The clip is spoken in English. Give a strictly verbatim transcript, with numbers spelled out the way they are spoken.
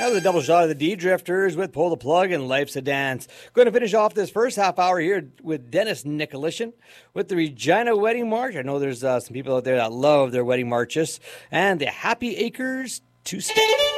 That was a double shot of the D-Drifters with Pull the Plug and Life's a Dance. Going to finish off this first half hour here with Dennis Nicolishin with the Regina Wedding March. I know there's uh, some people out there that love their wedding marches. And the Happy Acres Two-Step.